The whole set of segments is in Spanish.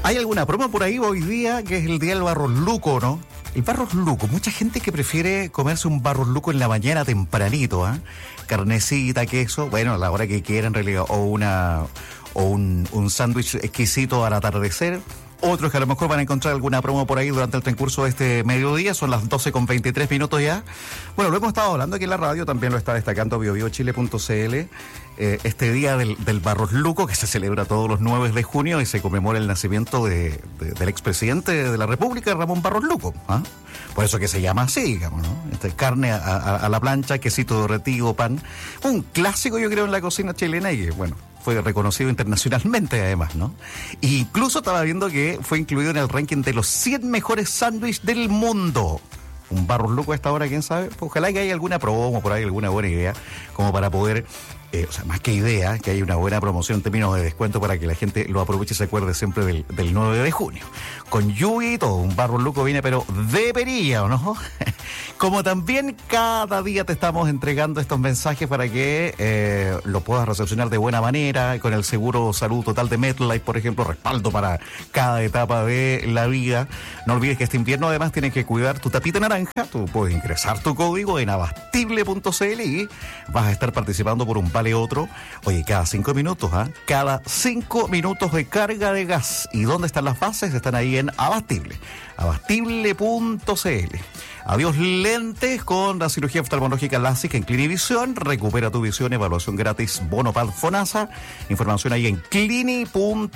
Hay alguna promo por ahí hoy día, que es el día del Barros Luco, ¿no? El Barros Luco, mucha gente que prefiere comerse un Barros Luco en la mañana tempranito, ¿ah? Carnecita, queso, bueno, a la hora que quiera en realidad, o un sándwich exquisito al atardecer. Otros que a lo mejor van a encontrar alguna promo por ahí durante el transcurso de este mediodía, son las 12:23 ya. Bueno, lo hemos estado hablando aquí en la radio, también lo está destacando biobiochile.cl, este día del Barros Luco, que se celebra todos los 9 de junio y se conmemora el nacimiento del expresidente de la República, Ramón Barros Luco, ¿ah? Por eso que se llama así, digamos, ¿no? Carne a la plancha, quesito derretido, pan, un clásico yo creo en la cocina chilena y que, bueno, fue reconocido internacionalmente además, ¿no? E incluso estaba viendo que fue incluido en el ranking de los 100 mejores sándwiches del mundo. Un Barros Luco a esta hora, quién sabe. Pues ojalá que haya alguna promo por ahí, alguna buena idea, como para poder, o sea, más que idea, que haya una buena promoción en términos de descuento para que la gente lo aproveche y se acuerde siempre del 9 de junio. Con lluvia y todo, un Barros Luco viene pero de perilla, ¿o no? Como también cada día te estamos entregando estos mensajes para que lo puedas recepcionar de buena manera, con el seguro salud total de MetLife, por ejemplo, respaldo para cada etapa de la vida. No olvides que este invierno además tienes que cuidar tu tapita naranja. Tú puedes ingresar tu código en abastible.cl y vas a estar participando por un vale otro. Oye, cada 5 minutos, ¿ah? Cada 5 minutos de carga de gas. ¿Y dónde están las bases? Están ahí en Abastible. Abastible.cl. Adiós lentes con la cirugía oftalmológica LASIK en Clinivisión. Recupera tu visión, evaluación gratis, bono FONASA. Información ahí en clini.cl.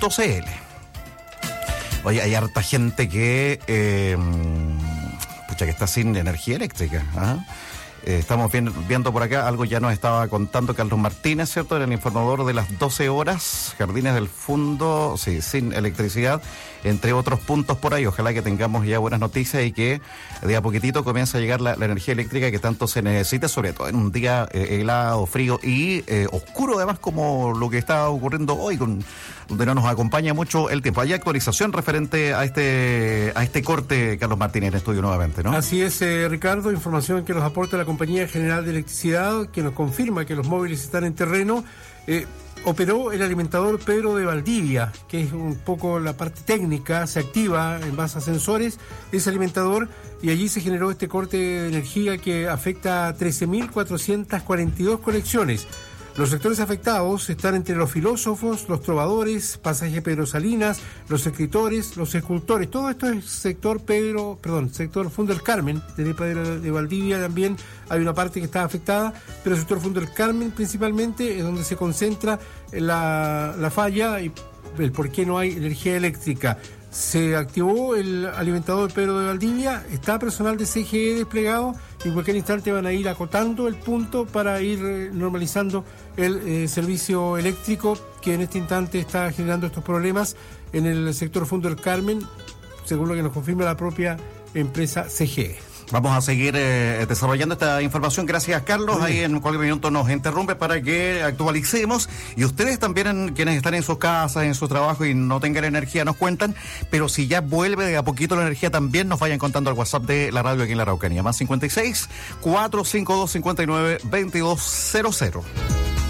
Oye, hay harta gente que que está sin energía eléctrica, ¿ah? Estamos viendo por acá, algo ya nos estaba contando Carlos Martínez, ¿cierto? En el informador de las 12 horas, Jardines del Fondo, sí, sin electricidad, entre otros puntos por ahí. Ojalá que tengamos ya buenas noticias y que de a poquitito comience a llegar la energía eléctrica que tanto se necesita, sobre todo en un día helado, frío y oscuro, además, como lo que está ocurriendo hoy, donde no nos acompaña mucho el tiempo. Hay actualización referente a este corte, Carlos Martínez, en estudio nuevamente, ¿no? Así es, Ricardo, información que nos aporta la Compañía General de Electricidad, que nos confirma que los móviles están en terreno. Operó el alimentador Pedro de Valdivia, que es un poco la parte técnica, se activa en base a sensores ese alimentador y allí se generó este corte de energía que afecta a 13.442 conexiones. Los sectores afectados están entre los filósofos, los trovadores, Pasaje Pedro Salinas, los escritores, los escultores. Todo esto es sector Fondo del Carmen, de Pedro de Valdivia también hay una parte que está afectada, pero el sector Fondo del Carmen principalmente es donde se concentra la falla y el por qué no hay energía eléctrica. Se activó el alimentador Pedro de Valdivia, está personal de CGE desplegado y en cualquier instante van a ir acotando el punto para ir normalizando el servicio eléctrico que en este instante está generando estos problemas en el sector Fondo del Carmen, según lo que nos confirma la propia empresa CGE. Vamos a seguir desarrollando esta información. Gracias, Carlos. Ahí en cualquier minuto nos interrumpe para que actualicemos. Y ustedes también, quienes están en sus casas, en su trabajo y no tengan energía, nos cuentan. Pero si ya vuelve de a poquito la energía, también nos vayan contando al WhatsApp de la radio aquí en la Araucanía. +56 452 59 2200.